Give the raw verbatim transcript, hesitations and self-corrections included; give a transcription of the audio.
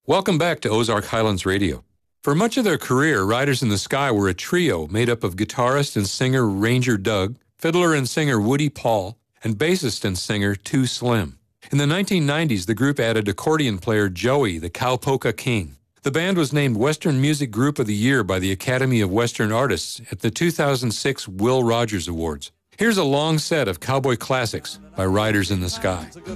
Welcome back to Ozark Highlands Radio. For much of their career, Riders in the Sky were a trio made up of guitarist and singer Ranger Doug, fiddler and singer Woody Paul, and bassist and singer Too Slim. In the nineteen nineties, the group added accordion player Joey, the Cowpoke King. The band was named Western Music Group of the Year by the Academy of Western Artists at the two thousand six Will Rogers Awards. Here's a long set of cowboy classics by Riders in the Sky.